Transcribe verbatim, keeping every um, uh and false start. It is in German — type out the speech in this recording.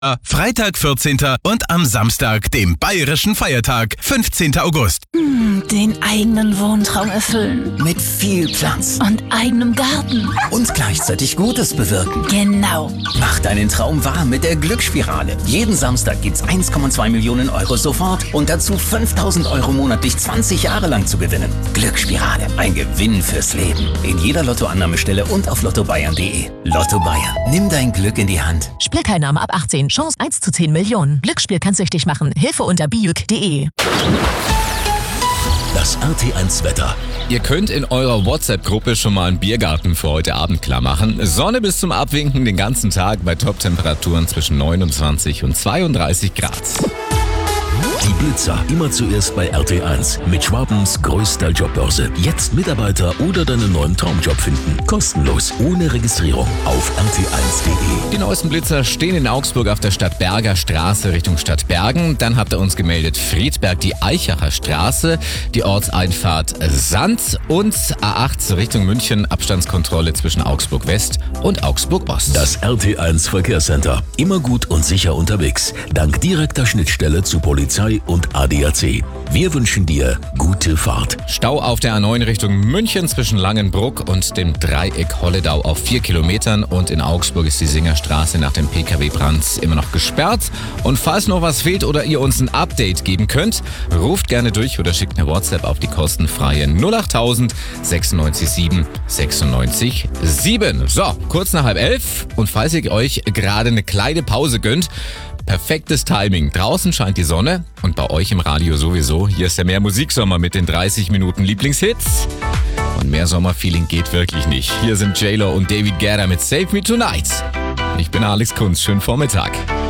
Freitag vierzehnten und am Samstag, dem bayerischen Feiertag, fünfzehnten August. Hm, den eigenen Wohntraum erfüllen. Mit viel Platz. Und eigenem Garten. Und gleichzeitig Gutes bewirken. Genau. Mach deinen Traum wahr mit der Glücksspirale. Jeden Samstag gibt's eins Komma zwei Millionen Euro sofort und dazu fünftausend Euro monatlich zwanzig Jahre lang zu gewinnen. Glücksspirale, ein Gewinn fürs Leben. In jeder Lottoannahmestelle und auf lotto bayern punkt de. Lotto Bayern, nimm dein Glück in die Hand. Spielteilnahme ab achtzehn. Chance eins zu zehn Millionen. Glücksspiel kann süchtig machen. Hilfe unter biuk punkt de. Das R T eins Wetter. Ihr könnt in eurer WhatsApp-Gruppe schon mal einen Biergarten für heute Abend klar machen. Sonne bis zum Abwinken den ganzen Tag bei Top-Temperaturen zwischen neunundzwanzig und zweiunddreißig Grad. Die Blitzer immer zuerst bei R T eins mit Schwabens größter Jobbörse. Jetzt Mitarbeiter oder deinen neuen Traumjob finden. Kostenlos, ohne Registrierung auf r t eins punkt de. Die neuesten Blitzer stehen in Augsburg auf der Stadtberger Straße Richtung Stadt Bergen. Dann habt ihr uns gemeldet Friedberg, die Eichacher Straße, die Ortseinfahrt Sand und A acht Richtung München, Abstandskontrolle zwischen Augsburg West und Augsburg Ost. Das R T eins Verkehrscenter. Immer gut und sicher unterwegs. Dank direkter Schnittstelle zu Polizei und A D A C. Wir wünschen dir gute Fahrt. Stau auf der A neun Richtung München zwischen Langenbruck und dem Dreieck Holledau auf vier Kilometern und in Augsburg ist die Singerstraße nach dem P K W-Brand immer noch gesperrt. Und falls noch was fehlt oder ihr uns ein Update geben könnt, ruft gerne durch oder schickt eine WhatsApp auf die kostenfreie null achttausend sechsundneunzig sieben sechsundneunzig sieben. So, kurz nach halb elf und falls ihr euch gerade eine kleine Pause gönnt, perfektes Timing. Draußen scheint die Sonne und bei euch im Radio sowieso. Hier ist der Mehr Musiksommer mit den dreißig Minuten Lieblingshits. Und mehr Sommerfeeling geht wirklich nicht. Hier sind J-Lo und David Guetta mit Save Me Tonight. Ich bin Alex Kunz. Schönen Vormittag.